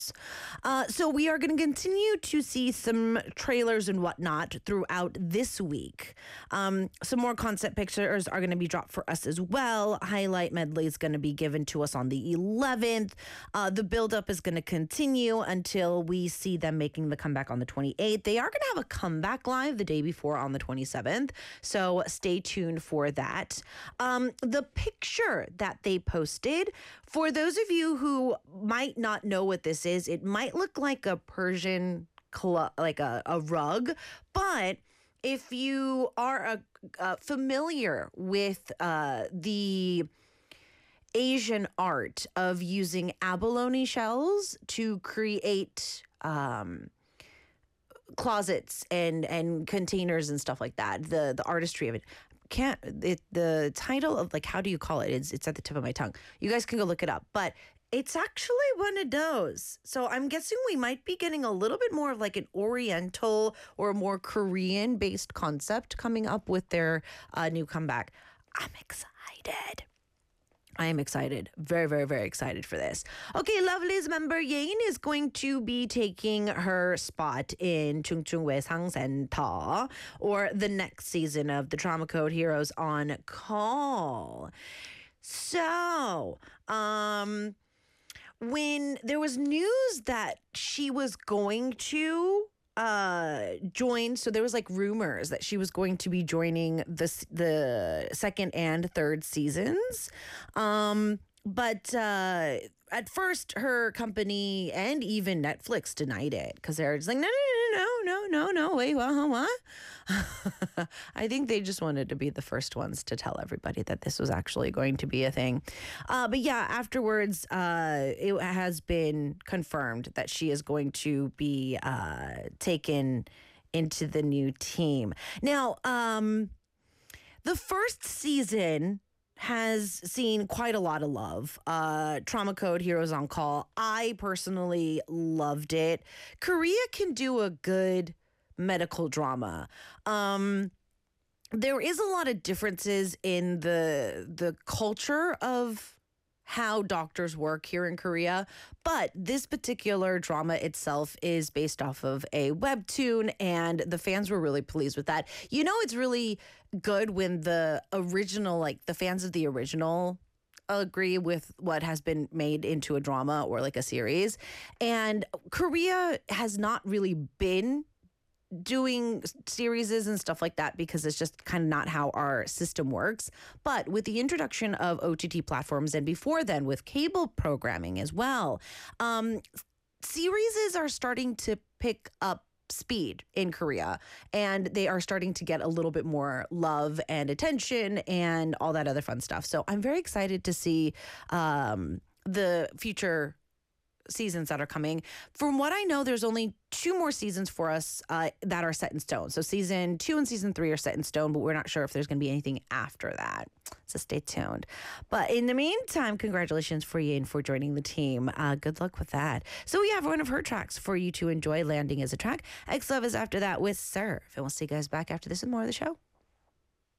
So we are going to continue to see some trailers and whatnot throughout this week. Some more concept pictures are going to be dropped for us as well. Highlight medley is going to be given to us on the 11th. The buildup is going to continue until we see them making the comeback on the 28th. They are going to have a comeback live the day before on the 27th. So stay tuned for that. The picture that they posted, for those of you who might not know what this is, it might look like a Persian, like a rug, but if you are familiar with the Asian art of using abalone shells to create closets and containers and stuff like that, the artistry of it. The title of, like, how do you call it? It's at the tip of my tongue. You guys can go look it up, but it's actually one of those. So I'm guessing we might be getting a little bit more of like an Oriental or more Korean based concept coming up with their new comeback. I'm excited. I am excited. Very, very, very excited for this. Okay, Lovely's member Yain is going to be taking her spot in Chungchungwe Sangsen-ta, or the next season of the Drama Code Heroes on Call. So, when there was news that she was going to join, so there was like rumors that she was going to be joining the second and third seasons, but at first her company and even Netflix denied it because they're just like, no, wait, what? I think they just wanted to be the first ones to tell everybody that this was actually going to be a thing. But yeah, afterwards, it has been confirmed that she is going to be taken into the new team. Now, the first season has seen quite a lot of love. Trauma Code Heroes on Call. I personally loved it. Korea can do a good medical drama. There is a lot of differences in the culture of how doctors work here in Korea, but this particular drama itself is based off of a webtoon, and the fans were really pleased with that. You know, it's really good when the original, like the fans of the original, agree with what has been made into a drama or like a series. And Korea has not really been doing series and stuff like that because it's just kind of not how our system works. But with the introduction of OTT platforms, and before then with cable programming as well, series are starting to pick up speed in Korea, and they are starting to get a little bit more love and attention and all that other fun stuff. So I'm very excited to see the future seasons that are coming. From what I know, there's only 2 more seasons for us that are set in stone. So season 2 and season 3 are set in stone, but we're not sure if there's going to be anything after that. So stay tuned. But in the meantime, congratulations for Yain for joining the team. Good luck with that. So we have one of her tracks for you to enjoy, landing as a track. X Love is after that with Serve. And we'll see you guys back after this with more of the show.